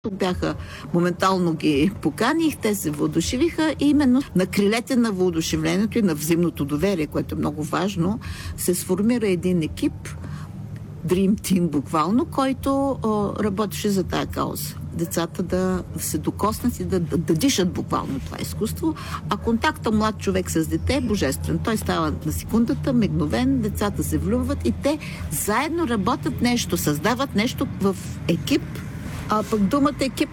Тук бяха, моментално ги поканих, те се въодушевиха и именно на крилете на въодушевлението и на взаимното доверие, което е много важно, се сформира един екип, Dream Team буквално, който работеше за тая кауза. Децата да се докоснат и да дишат буквално това изкуство, а контакта млад човек с дете е божествен. Той става на секундата, мигновен, децата се влюбват и те заедно работят нещо, създават нещо в екип, а пък думата екип